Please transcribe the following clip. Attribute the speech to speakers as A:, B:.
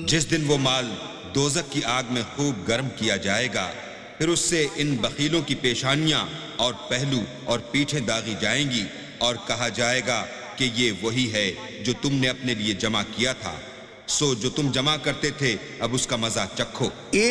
A: जिस दिन वो माल दोज़ख की आग में खूब गर्म किया जाएगा, फिर उससे इन बखीलों की पेशानियां और पहलू और पीठें दागी जाएंगी और कहा जाएगा कि ये वही है जो तुमने अपने लिए जमा किया था। सो जो तुम जमा करते थे अब उसका मजा चखो।